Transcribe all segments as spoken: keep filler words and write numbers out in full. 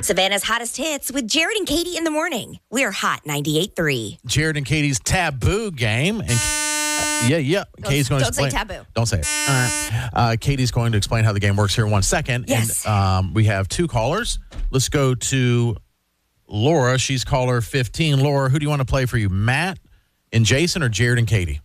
Savannah's hottest hits with Jared and Katie in the morning. We're Hot ninety-eight point three. Jared and Katie's taboo game. And uh, yeah, yeah. Don't, Katie's going to don't say explain. taboo. Don't say it. Uh, uh, Katie's going to explain how the game works here in one second. Yes. And um, we have two callers. Let's go to Laura. She's caller fifteen. Laura, who do you want to play for you? Matt and Jason or Jared and Katie?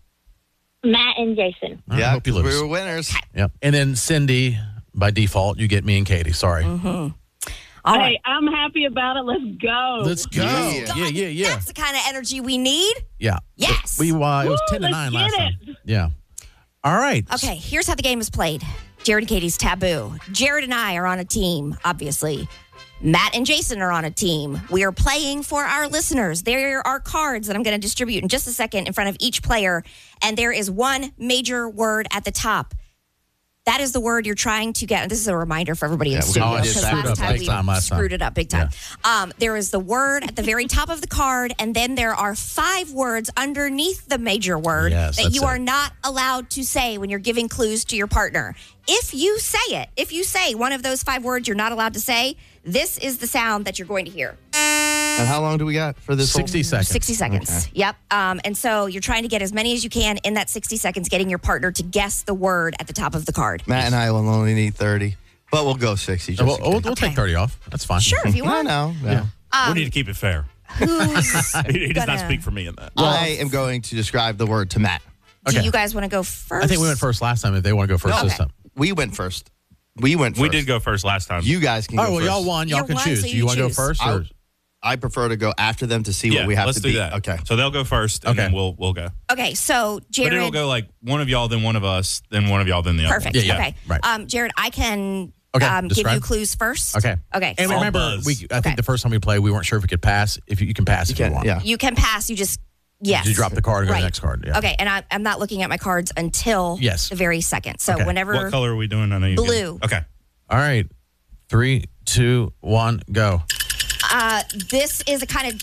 Matt and Jason. I yeah, hope you we lose. were winners. Yep. And then Cindy, by default, you get me and Katie. Sorry. Mm-hmm. All hey, right. I'm happy about it. Let's go. Let's go. Yeah. Yeah, yeah, yeah. That's the kind of energy we need. Yeah. Yes. We uh, it was Woo, ten to let's nine get last it. time. Yeah. All right. Okay, here's how the game is played. Jared and Katie's taboo. Jared and I are on a team, obviously. Matt and Jason are on a team. We are playing for our listeners. There are cards that I'm going to distribute in just a second in front of each player, and there is one major word at the top. That is the word you're trying to get. And this is a reminder for everybody in Yeah, the we studio. already because screwed last up time big we time last time. screwed it up big time. Um, there is the word at the very top of the card, and then there are five words underneath the major word Yes, that that's you it. are not allowed to say when you're giving clues to your partner. If you say it, if you say one of those five words you're not allowed to say, this is the sound that you're going to hear. And how long do we got for this? sixty whole- seconds. sixty seconds. Yep. Um, and so you're trying to get as many as you can in that sixty seconds, getting your partner to guess the word at the top of the card. Matt and I will only need thirty, but we'll go sixty. Just We'll, in we'll, case. we'll Okay. take thirty off. That's fine. Sure, if you I want. know. Yeah. Yeah. we need to keep it fair. Who's He does not gonna- speak for me in that. I am going to describe the word to Matt. Do Okay. you guys want to go first? I think we went first last time. If they want to go first No. this Okay. time. We went first. We went first. We did go first last time. You guys can go All right, well, first. y'all won. Y'all You're can one, choose. so do you you want to go choose. first? Or? I prefer to go after them to see yeah, what we have let's to do beat. that. Okay. So they'll go first, and Okay. then we'll we'll go. Okay, so Jared. But it'll go like one of y'all, then one of us, then one of y'all, then the other. Perfect. one. Yeah, yeah. Okay. Right. Um, Jared, I can Okay, um, give describe. you clues first. Okay. Okay. And so remember, buzz. we, I Okay. think the first time we played, we weren't sure if we could pass. If you, you can pass if You you can, want. yeah. you can pass. You just yes. You drop the card and go to Right. the next card. Yeah. Okay, and I, I'm not looking at my cards until Yes. the very second. So Okay. whenever What color are we doing? I know you did. Blue. Okay. All right. Three, two, one, go. uh, this is a kind of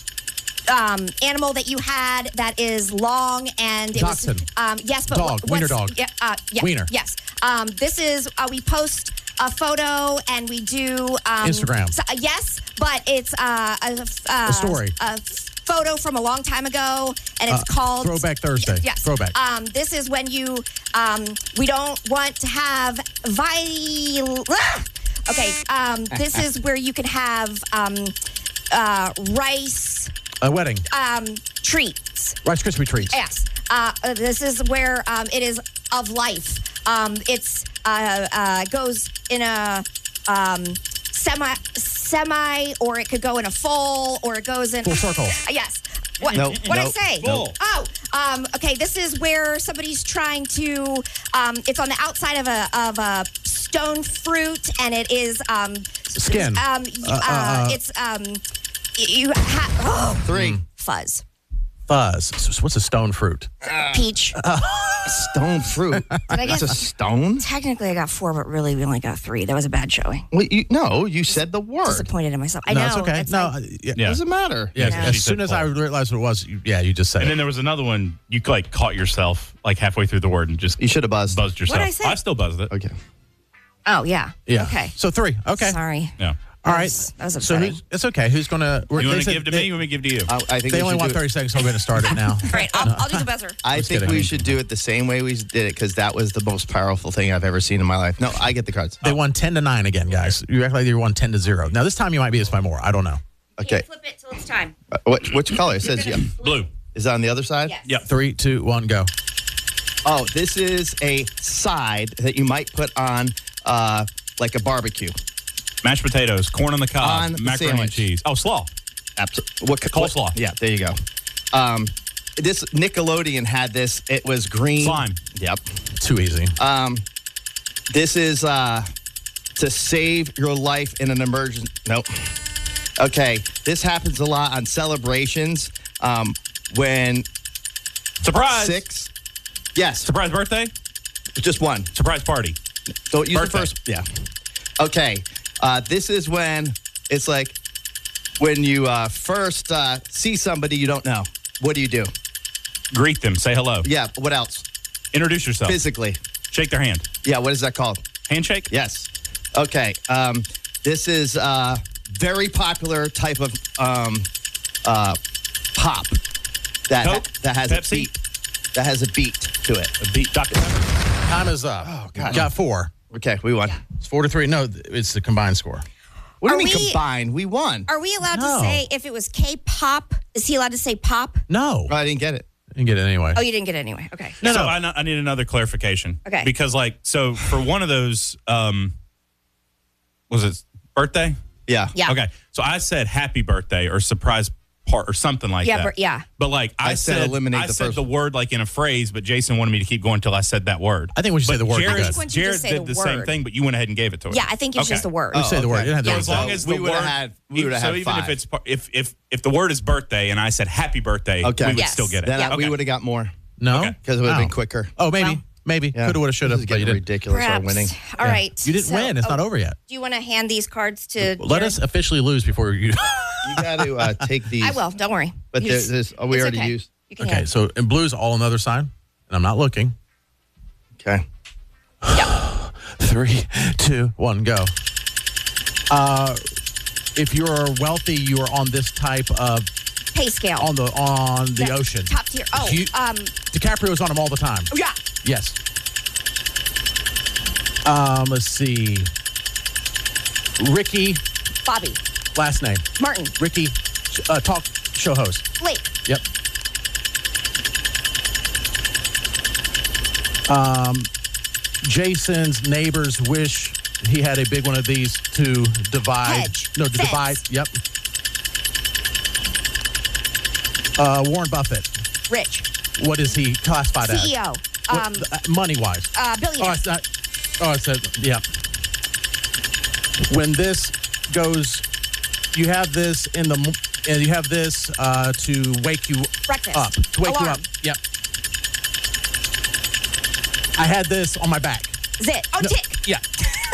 um, animal that you had that is long and it Dachshund. was um, yes, but Dog. what- Wiener what's- dog. Yeah, uh, yeah, Wiener. Yes. Um, this is uh, we post a photo and we do um, Instagram. so- uh, yes, but it's uh, a, uh, A story. A photo from a long time ago, and it's Uh, called Throwback Thursday. Yes. Throwback. Um, this is when you um, we don't want to have vi- ah! Okay. Um, this is where you can have um, uh, rice A wedding. um, treats. Rice Krispie treats. Yes. Uh, uh, this is where um, it is of life. Um, it's uh, uh, goes in a um, semi semi, or it could go in a full, or it goes in Full circle. Uh, yes. What? Nope, What I nope, say? nope. Oh. Um, okay. This is where somebody's trying to. Um, it's on the outside of a of a stone fruit, and it is um, Skin. Um, Uh, uh, uh. it's um, you have oh, Three. fuzz, Fuzz. So what's a stone fruit? peach. Stone fruit. I That's get- a stone? Technically, I got four, but really, we only got three. That was a bad showing. Well, you, no, you said the word. Disappointed in myself. I no, know. it's okay. No, like- uh, yeah. Yeah. Doesn't matter. Yeah, Yeah. as She soon said as I full. realized what it was, you, yeah, you just said And it. then there was another one. You like caught yourself like halfway through the word and just You should have buzzed. buzzed yourself. What'd I say? I still buzzed it. Okay. oh yeah. Yeah. Okay. So three. Okay. Sorry. Yeah. All That right. was- that was so upsetting. who's, it's okay. Who's gonna? You they want to said give to they, me? You want me to give to you? I, I think They we only should want do it- thirty seconds, so we're gonna start it now. All right. I'll, I'll do the buzzer. I Just think kidding. we should do it the same way we did it because that was the most powerful thing I've ever seen in my life. No, I get the cards. They won ten to nine again, guys. You act like you won ten to zero. Now this time you might be us by more. I don't know. Okay. Flip it till it's time. Uh, which, which color? It says yeah. Blue. Is that on the other side? Yes. Yep. Three, two, one, go. Oh, this is a side that you might put on uh, like a barbecue. Mashed potatoes, corn on the cob, On the macaroni and sandwich. cheese. Oh, slaw. Absolutely. What Coleslaw. What, yeah, there you go. Um, this Nickelodeon had this. It was green. Slime. Yep. Too easy. Um, this is uh, to save your life in an emergency. Nope. Okay, this happens a lot on celebrations. Um, when Surprise. six. Yes, Surprise birthday. just one. Surprise party. Don't use Birthday. the first. Yeah. Okay. Uh, this is when it's like when you uh, first uh, see somebody you don't know. What do you do? Greet them. Say hello. Yeah. What else? Introduce yourself. Physically. Shake their hand. Yeah. What is that called? Handshake. Yes. Okay. Um, this is uh, very popular type of um, uh, pop that Coke? that has Pepsi? a beat. That has a beat to it. A beat Doctor Pepper. Time is up. Oh, God. Got four. Okay, we won. It's four to three. No, it's the combined score. What do Are you mean we- combined? We won. Are we allowed No. to say if it was K-pop? Is he allowed to say pop? No. Oh, I didn't get it. You can get it anyway. Oh, you didn't get it anyway. Okay. No, so no. I, no- I need another clarification. Okay. Because like, so for one of those, um, was it birthday? Yeah. Yeah. Okay. So I said happy birthday or surprise part or something like Yeah, that. but- yeah. But like I, I said said, eliminate I the said first the one. word like in a phrase, but Jason wanted me to keep going until I said that word. I think we should say the word. Jared, because- I think once you Jared just say did the the same word. thing, but you went ahead and gave it to her. Yeah, I think it's Okay. just the word. We say the word. It had to So be as the long word. as the We would've word, had- we would've so had even five. if it's par- if if if the word is birthday and I said happy birthday, Okay. we would Yes. still get it. Then I- Yeah. we Okay. would have got more No, Okay. because it would have Oh. been quicker. Oh, maybe, Well- maybe Yeah. coulda, woulda, shoulda. This is But you getting didn't. ridiculous. Our Perhaps. winning. All Yeah. right. You didn't So- win. It's not oh, over yet. Do you want to hand these cards to Let Jared? us officially lose before you. You got to uh, take these. I will. Don't worry. But You there- just- there's- oh, we it's already okay. used- You can Okay, have. so in blue's all on the other side, and I'm not looking. Okay. Three, two, one, go. Uh, if you're wealthy, you are on this type of Pay scale. on the on the Yeah, ocean. Top tier. Oh, You- um, DiCaprio's on them all the time. yeah. Yes. Um, let's see. Ricky, Bobby. last name. Martin. Ricky, uh, talk show host. Blake. Yep. Um, Jason's neighbors wish he had a big one of these to divide. Hedge. No, to Fence. divide. Yep. Uh, Warren Buffett. Rich. What is he classified as? C E O. Um, money wise. uh, Oh, billionaire. it's not. Oh, it said, yeah. When this goes, you have this in the, m- and you have this uh, to wake you Breakfast. up. To wake you Alarm. up. Yep. I had this on my back. Zit. Oh, No. tick. Yeah.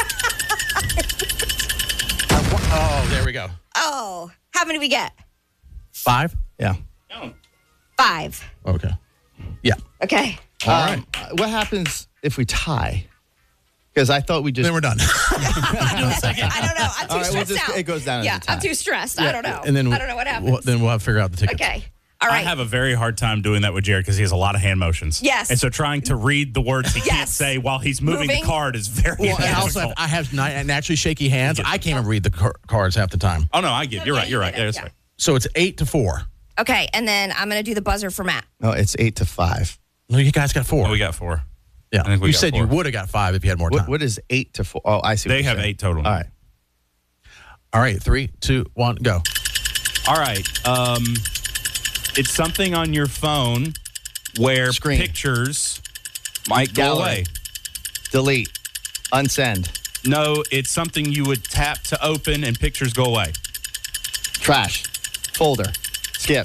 I wa- oh, there we go. Oh, how many we get? Five? Yeah. Five. Okay. Yeah. Okay. All right. Um, uh, what happens if we tie? Because I thought we just. Then we're done. I don't know. I'm too All right, we'll stressed just- out. it goes down as Yeah, a tie. I'm too stressed. I don't know. And then I don't know what happens. Well, then we'll have to figure out the tickets. Okay. All I right. have a very hard time doing that with Jared because he has a lot of hand motions. Yes. And so trying to read the words he can't Yes. say while he's moving, Moving. the card is very Well, and difficult. also I have ni- naturally shaky hands. I can't even read the car- cards half the time. Oh, no, I get it. You're Yeah, right. you You're get right. it. Yeah, that's Yeah. right. So it's eight to four. Okay, and then I'm going to do the buzzer for Matt. No, it's eight to five. No, you guys got four. Oh, we got four. yeah. I think we You got said you four. would have got five if you had more time. What, what is eight to four? Oh, I see. what They you're have saying. eight total. All right. All right. Three, two, one, go. All right. Um, it's something on your phone where Screen. pictures might go Gallery. away. Delete. Unsend. No, it's something you would tap to open and pictures go away. Trash. Folder. Skip.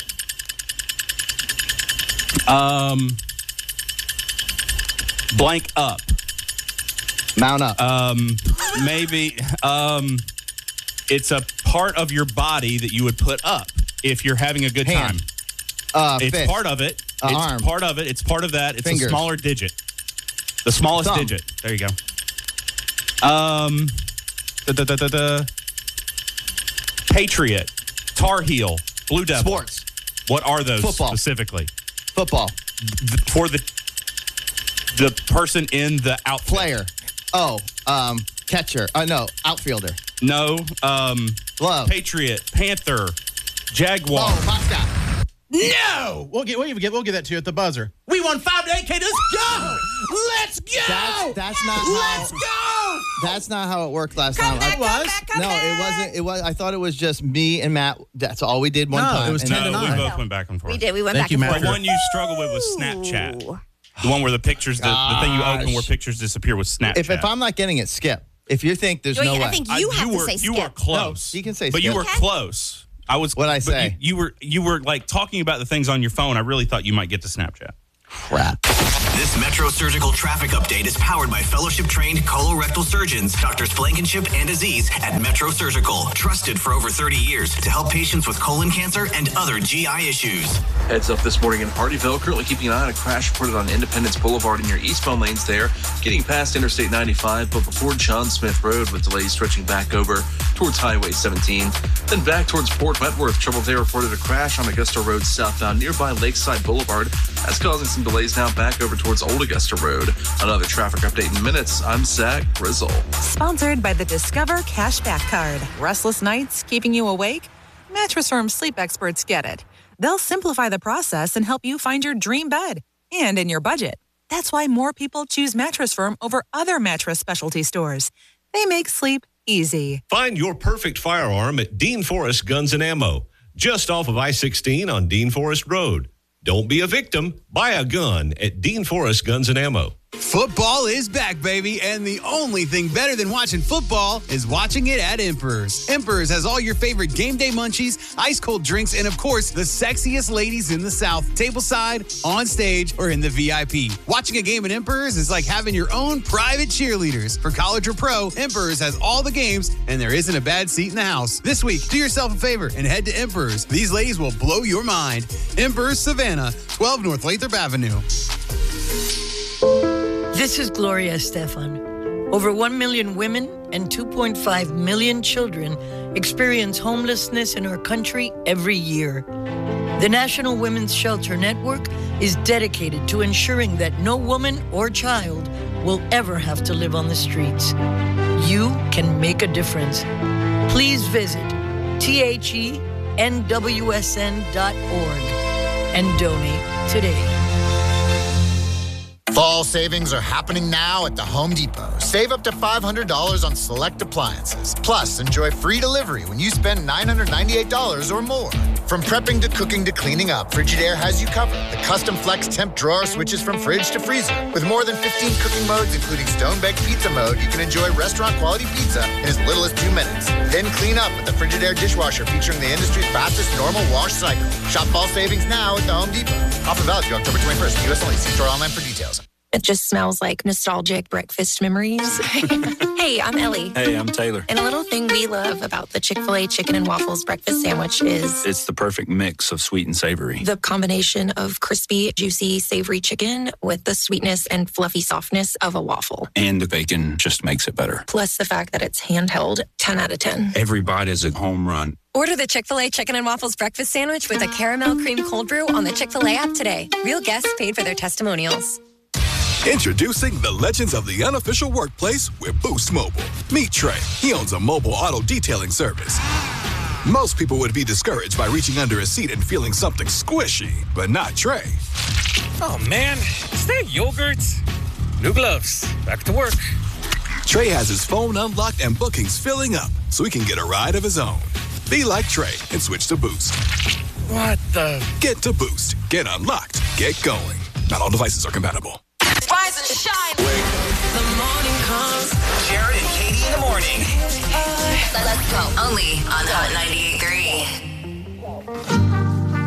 Um, blank up. Mount up. Um, maybe um, it's a part of your body that you would put up if you're having a good Hand. time. uh, It's fist. part of it. A it's arm. part of it. It's part of that. It's Fingers. a smaller digit. The smallest Thumb. digit. There you go. Um, da, da, da, da, da. Patriot, Tar Heel, Blue Devil. Sports. What are those Football. specifically? Football. Th- For the the person in the outfit. Player. Oh, um, catcher. Uh, no, outfielder. No. Um, Glove. Patriot, Panther, Jaguar. Oh, mascot. No, we'll get we'll get we'll get that to you at the buzzer. We won five to eight K. Let's go. Let's go. That's that's not Let's how. go. That's not how it worked last Come time. back, I, come was. back, come no, back. it wasn't. It was. I thought it was just me and Matt. That's all we did one No, time. it was And ten no, to we nine. both went back and forth. We did. We went Thank back you, and Matt. forth. The one you struggle with was Snapchat. Ooh. The one where the pictures, the, the thing you open where pictures disappear was Snapchat. If, if I'm not getting it, skip. If you think there's Wait, no I way, think I- you have to were, say You skip. were close. No, you can say But you skip. were Okay. close. I was. What'd I but say? You, you were. You were like talking about the things on your phone. I really thought you might get to Snapchat. crap. This Metro Surgical traffic update is powered by fellowship-trained colorectal surgeons, Doctors Blankenship and Aziz at Metro Surgical, trusted for over thirty years to help patients with colon cancer and other G I issues. Heads up this morning in Hardyville. Currently keeping an eye on a crash reported on Independence Boulevard in your eastbound lanes there, getting past Interstate ninety-five, but before John Smith Road with delays stretching back over towards Highway seventeen. Then back towards Port Wentworth. Trouble there reported a crash on Augusta Road southbound nearby Lakeside Boulevard. That's causing some delays now back over towards Old Augusta Road. Another traffic update in minutes. I'm Zach Grizzle. Sponsored by the Discover Cashback Card. Restless nights keeping you awake? Mattress Firm sleep experts get it. They'll simplify the process and help you find your dream bed and in your budget. That's why more people choose Mattress Firm over other mattress specialty stores. They make sleep easy. Find your perfect firearm at Dean Forest Guns and Ammo, just off of I sixteen on Dean Forest Road. Don't be a victim. Buy a gun at Dean Forest Guns and Ammo. Football is back, baby, and the only thing better than watching football is watching it at Emperor's. Emperor's has all your favorite game day munchies, ice-cold drinks, and, of course, the sexiest ladies in the South, tableside, on stage, or in the V I P. Watching a game at Emperor's is like having your own private cheerleaders. For college or pro, Emperor's has all the games, and there isn't a bad seat in the house. This week, do yourself a favor and head to Emperor's. These ladies will blow your mind. Emperor's Savannah, twelve North Lathrop Avenue. This is Gloria Estefan. Over one million women and two point five million children experience homelessness in our country every year. The National Women's Shelter Network is dedicated to ensuring that no woman or child will ever have to live on the streets. You can make a difference. Please visit T H E N W S N dot org and donate today. Fall savings are happening now at the Home Depot. Save up to five hundred dollars on select appliances. Plus, enjoy free delivery when you spend nine hundred ninety-eight dollars or more. From prepping to cooking to cleaning up, Frigidaire has you covered. The custom flex temp drawer switches from fridge to freezer. With more than fifteen cooking modes, including stone-baked pizza mode, you can enjoy restaurant-quality pizza in as little as two minutes. Then clean up with the Frigidaire dishwasher featuring the industry's fastest normal wash cycle. Shop fall savings now at the Home Depot. Offer valid through October twenty-first. U S only. See store online for details. It just smells like nostalgic breakfast memories. Hey, I'm Ellie. Hey, I'm Taylor. And a little thing we love about the Chick-fil-A Chicken and Waffles breakfast sandwich is... it's the perfect mix of sweet and savory. The combination of crispy, juicy, savory chicken with the sweetness and fluffy softness of a waffle. And the bacon just makes it better. Plus the fact that it's handheld, ten out of ten. Every bite is a home run. Order the Chick-fil-A Chicken and Waffles breakfast sandwich with a caramel cream cold brew on the Chick-fil-A app today. Real guests paid for their testimonials. Introducing the legends of the unofficial workplace with Boost Mobile. Meet Trey. He owns a mobile auto detailing service. Most people would be discouraged by reaching under a seat and feeling something squishy, but not Trey. Oh man, is that yogurt? New gloves. Back to work. Trey has his phone unlocked and bookings filling up so he can get a ride of his own. Be like Trey and switch to Boost. What the? Get to Boost. Get unlocked. Get going. Not all devices are compatible. Rise and shine. The morning comes. Jared and Katie in the morning. Uh, Let's go. Only on Hot ninety-eight.